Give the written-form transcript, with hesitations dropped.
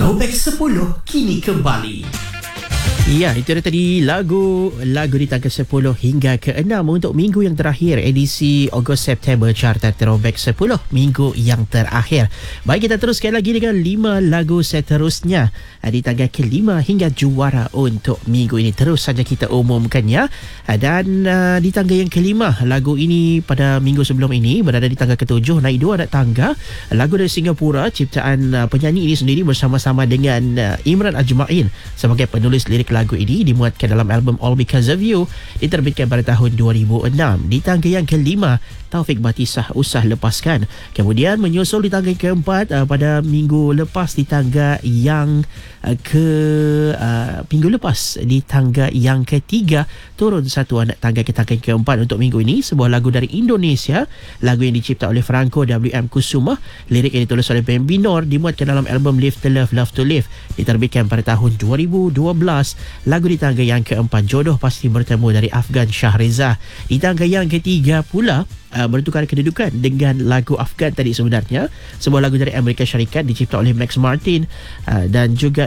Throwback 10 kini kembali. Ya, itu dia tadi lagu di tangga 10 hingga ke-6 untuk minggu yang terakhir edisi Ogos September Carta Throwback 10 minggu yang terakhir. Baik, kita teruskan lagi dengan 5 lagu seterusnya di tangga ke-5 hingga juara untuk minggu ini. Terus saja kita umumkannya. Dan di tangga yang ke-5, lagu ini pada minggu sebelum ini berada di tangga ke-7, naik 2 anak tangga. Lagu dari Singapura, ciptaan penyanyi ini sendiri bersama-sama dengan Imran Ajmain sebagai penulis lirik lagu ini, dimuatkan dalam album All Because of You, diterbitkan pada tahun 2006. Di tangga yang ke-5, Taufik Batisah, Usah Lepaskan. Kemudian menyusul di tangga ke-4 pada minggu lepas, di tangga yang minggu lepas di tangga yang ke-3, turun satu anak tangga ke tangga ke-4 untuk minggu ini, sebuah lagu dari Indonesia, lagu yang dicipta oleh Franco W.M. Kusuma, lirik yang ditulis oleh Ben Binor, dimuatkan dalam album Live to Love, Love to Live, diterbitkan pada tahun 2012. Lagu di tangga yang ke-4, Jodoh Pasti Bertemu dari Afgan Shahreza. Di tangga yang ke-3 pula bertukar kedudukan dengan lagu Afgan tadi sebenarnya, sebuah lagu dari Amerika Syarikat dicipta oleh Max Martin dan juga